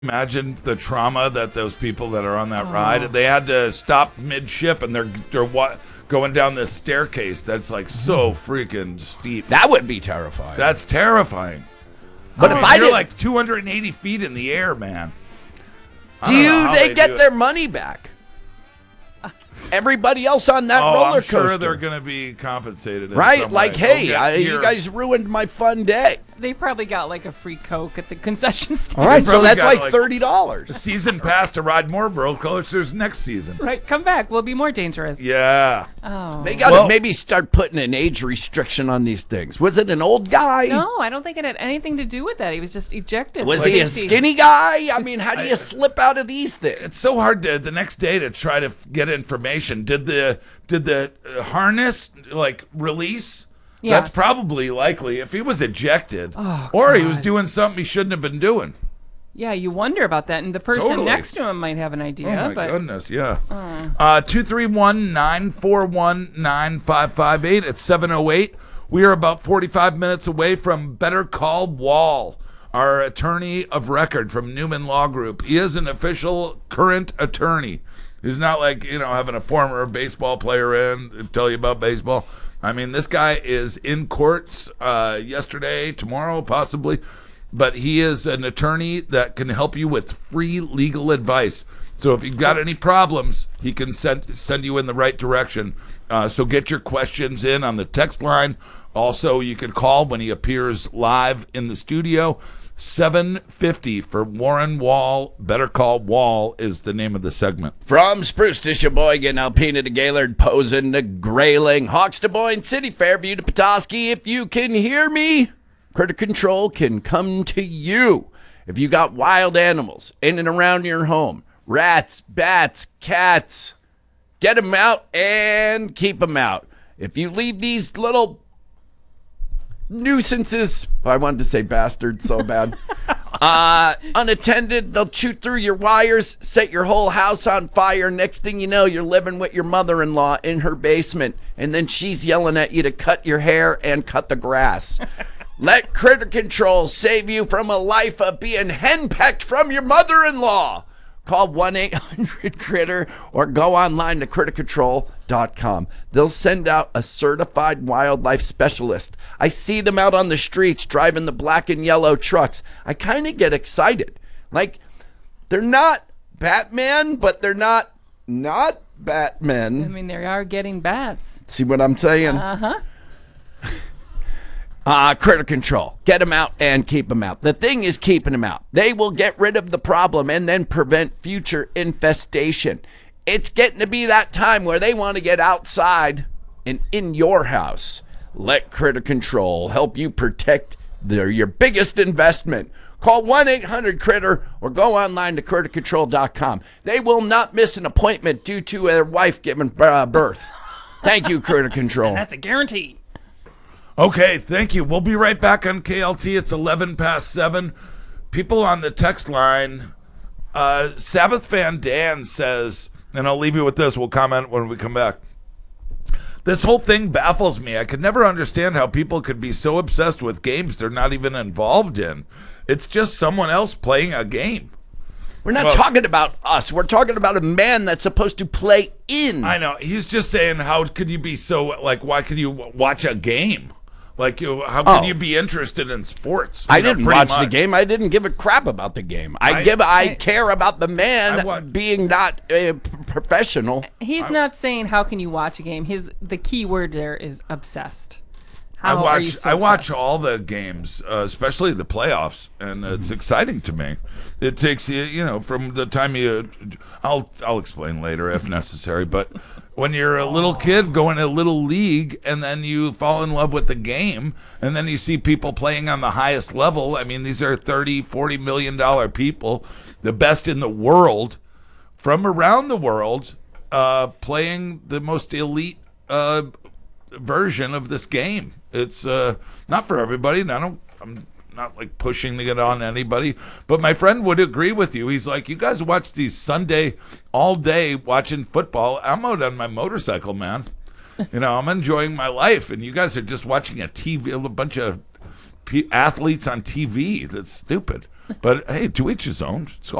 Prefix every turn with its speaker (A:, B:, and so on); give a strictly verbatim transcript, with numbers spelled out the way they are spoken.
A: Imagine the trauma that those people that are on that oh. ride, they had to stop mid-ship and they're they're what going down this staircase that's like so freaking steep.
B: That would be terrifying.
A: That's terrifying.
B: But
A: I
B: if
A: mean,
B: I
A: you're
B: did,
A: like two hundred eighty feet in the air, man.
B: Do you? They, they get their money back. Everybody else on that
A: oh,
B: roller
A: I'm
B: coaster,
A: sure they're going to be compensated, in
B: right?
A: some
B: Like,
A: way.
B: hey, I, you guys ruined my fun day.
C: They probably got like a free Coke at the concession stand.
B: All right, so that's like, like thirty dollars.
A: A season pass to ride more roller coasters next season.
C: Right, come back. We'll be more dangerous.
A: Yeah.
C: Oh.
B: They got to well, maybe start putting an age restriction on these things. Was it an old guy?
C: No, I don't think it had anything to do with that. He was just ejected.
B: Was like, he a skinny guy? I mean, how do you I, slip out of these things?
A: It's so hard to the next day to try to f- get information. Did the did the harness like release? Yeah. That's probably likely if he was ejected
C: oh,
A: or
C: God.
A: he was doing something he shouldn't have been doing.
C: Yeah, you wonder about that. And the person
A: totally.
C: next to him might have an idea.
A: Oh, my
C: but...
A: goodness, yeah. Uh. Uh, two three one, nine four one, nine five five eight. It's seven oh eight. We are about forty-five minutes away from Better Call Wall, our attorney of record from Newman Law Group. He is an official current attorney. He's not like, you know, having a former baseball player in to tell you about baseball. I mean, this guy is in courts uh, yesterday, tomorrow, possibly. But he is an attorney that can help you with free legal advice. So if you've got any problems, he can send send you in the right direction. Uh, so get your questions in on the text line. Also, you can call when he appears live in the studio. seven fifty for Warren Wall. Better Call Wall is the name of the segment.
B: From Spruce to Sheboygan, Alpena to Gaylord, Posen to Grayling, Hawks to Boyne City, Fairview to Petoskey. If you can hear me, Critter Control can come to you. If you got wild animals in and around your home, rats, bats, cats, get them out and keep them out. If you leave these little nuisances, I wanted to say bastard so bad, uh, unattended, they'll shoot through your wires, set your whole house on fire. Next thing you know, you're living with your mother-in-law in her basement, and then she's yelling at you to cut your hair and cut the grass. Let Critter Control save you from a life of being henpecked from your mother-in-law. Call one eight hundred critter or go online to critter control dot com. They'll send out a certified wildlife specialist. I see them out on the streets driving the black and yellow trucks. I kind of get excited. Like, they're not Batman, but they're not not Batman.
C: I mean, they are getting bats.
B: See what I'm saying?
C: Uh-huh.
B: Uh, Critter Control. Get them out and keep them out. The thing is keeping them out. They will get rid of the problem and then prevent future infestation. It's getting to be that time where they want to get outside and in your house. Let Critter Control help you protect their, your biggest investment. Call one eight hundred critter or go online to critter control dot com. They will not miss an appointment due to their wife giving uh, birth. Thank you, Critter Control.
C: And that's a guarantee.
A: Okay, thank you. We'll be right back on K L T. It's eleven past seven. People on the text line, uh, Sabbath Fan Dan says, and I'll leave you with this. We'll comment when we come back. This whole thing baffles me. I could never understand how people could be so obsessed with games they're not even involved in. It's just someone else playing a game.
B: We're not
A: well,
B: talking about us. We're talking about a man that's supposed to play in.
A: I know. He's just saying, how could you be so, like, why could you watch a game? Like, how can oh. you be interested in sports?
B: I
A: know,
B: didn't watch
A: much.
B: the game. I didn't give a crap about the game. I, I give. I, I care about the man want, being not uh, professional.
C: He's
A: I,
C: not saying how can you watch a game. His the key word there is obsessed. How
A: I watch.
C: are you so
A: I watch
C: obsessed?
A: all the games, uh, especially the playoffs, and it's mm-hmm. exciting to me. It takes you, you know, from the time you. I'll I'll explain later if necessary, but. When you're a little kid going to a little league and then you fall in love with the game and then you see people playing on the highest level. I mean, these are thirty, forty million dollar people, the best in the world from around the world, uh, playing the most elite uh, version of this game. It's uh, not for everybody. And I don't, I'm not like pushing to get on anybody, but my friend would agree with you. He's like, you guys watch these Sunday all day watching football. I'm out on my motorcycle, man. You know, I'm enjoying my life, and you guys are just watching a T V, a bunch of p- athletes on T V. That's stupid. But hey, to each his own. It's